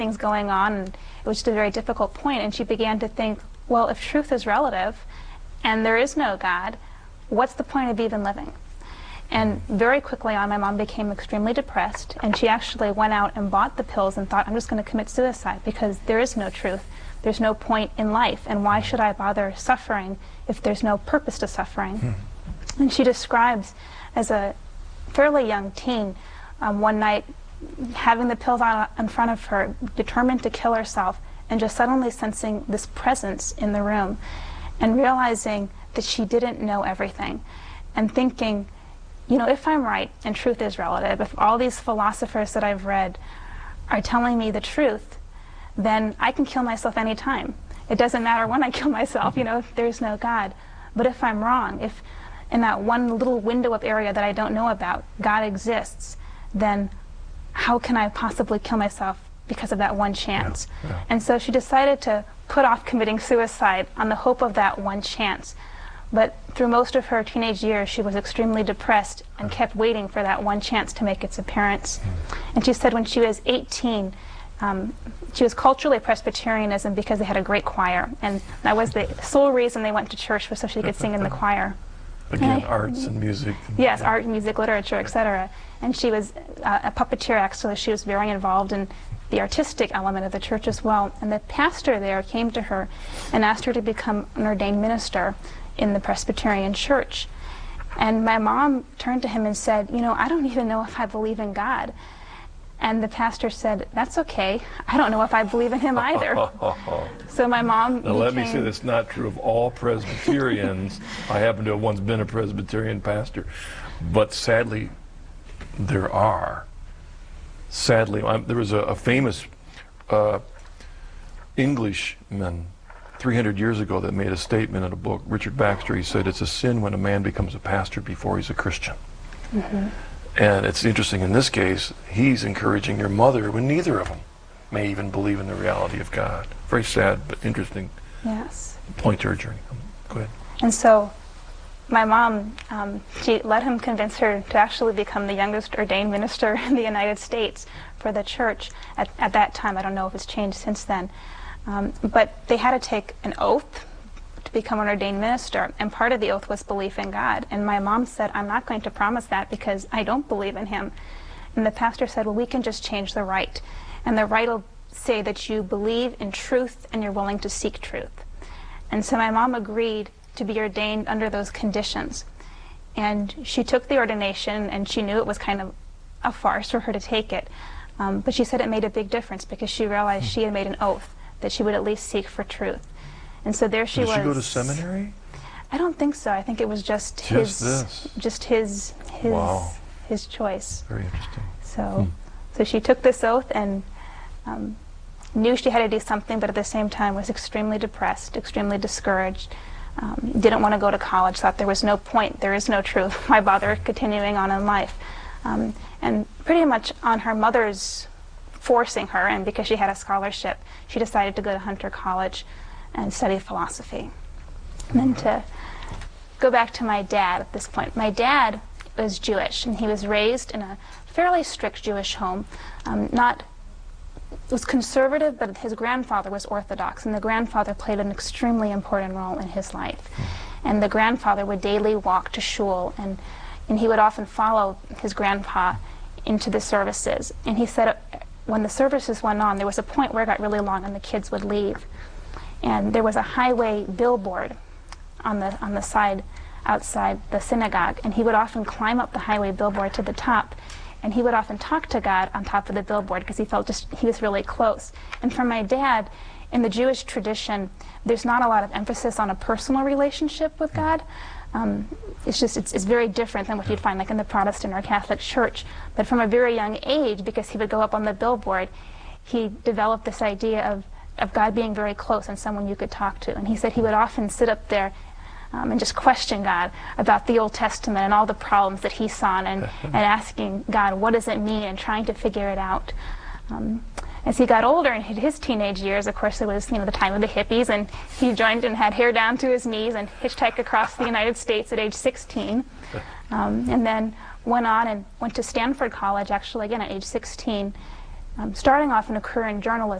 things going on, and it was just a very difficult point, and she began to think, well, if truth is relative and there is no God, what's the point of even living? And very quickly on, my mom became extremely depressed, and she actually went out and bought the pills and thought, I'm just going to commit suicide because there is no truth. There's no point in life, and why should I bother suffering if there's no purpose to suffering? And she describes, as a fairly young teen, one night having the pills on in front of her, determined to kill herself, and just suddenly sensing this presence in the room, and realizing that she didn't know everything, and thinking, you know, if I'm right and truth is relative, if all these philosophers that I've read are telling me the truth, then I can kill myself anytime. It doesn't matter when I kill myself, you know, if there's no God. But if I'm wrong, if in that one little window of area that I don't know about, God exists, then how can I possibly kill myself because of that one chance? And so she decided to put off committing suicide on the hope of that one chance. But through most of her teenage years, she was extremely depressed and kept waiting for that one chance to make its appearance. And she said when she was 18, she was culturally Presbyterianism because they had a great choir, and that was the sole reason they went to church, was so she could sing in the choir. Again, arts and music. Yes, art, music, literature, etc. And she was a puppeteer, actually. She was very involved in the artistic element of the church as well. And the pastor there came to her and asked her to become an ordained minister in the Presbyterian church. And my mom turned to him and said, you know, I don't even know if I believe in God. And the pastor said, that's okay. I don't know if I believe in him either. So my mom Now let me say that's not true of all Presbyterians. I happen to have once been a Presbyterian pastor. But sadly, there are. Sadly, there was a famous Englishman 300 years ago that made a statement in a book, Richard Baxter. He said, it's a sin when a man becomes a pastor before he's a Christian. And it's interesting, in this case, he's encouraging your mother when neither of them may even believe in the reality of God. Very sad, but interesting point to her journey. Go ahead. And so my mom, she let him convince her to actually become the youngest ordained minister in the United States for the church at that time. I don't know if it's changed since then. But they had to take an oath to become an ordained minister, and part of the oath was belief in God. And my mom said, I'm not going to promise that because I don't believe in him. And the pastor said, well, we can just change the rite. And the rite will say that you believe in truth and you're willing to seek truth. And so my mom agreed to be ordained under those conditions. And she took the ordination, and she knew it was kind of a farce for her to take it. But she said it made a big difference because she realized she had made an oath that she would at least seek for truth. And so there she was. Did she go to seminary? I don't think so. I think it was just his choice. Very interesting. So, so she took this oath and knew she had to do something, but at the same time was extremely depressed, extremely discouraged. Didn't want to go to college. Thought there was no point. There is no truth. Why bother continuing on in life? And pretty much on her mother's forcing her, and because she had a scholarship, she decided to go to Hunter College and study philosophy. And then to go back to my dad at this point. My dad was Jewish, and he was raised in a fairly strict Jewish home. It was conservative, but his grandfather was Orthodox, and the grandfather played an extremely important role in his life. And the grandfather would daily walk to shul, and he would often follow his grandpa into the services. And he said when the services went on, there was a point where it got really long and the kids would leave. And there was a highway billboard on the side outside the synagogue, and he would often climb up the highway billboard to the top, and he would often talk to God on top of the billboard because he felt he was really close. And for my dad, in the Jewish tradition, there's not a lot of emphasis on a personal relationship with God. It's very different than what you'd find like in the Protestant or Catholic Church. But from a very young age, because he would go up on the billboard, he developed this idea of God being very close and someone you could talk to. And he said he would often sit up there and just question God about the Old Testament and all the problems that he saw, and asking God, what does it mean, and trying to figure it out. As he got older in his teenage years, of course, it was the time of the hippies, and he joined and had hair down to his knees and hitchhiked across the United States at age 16. And then went on and went to Stanford College, actually, again, at age 16, starting off in a career in journalism.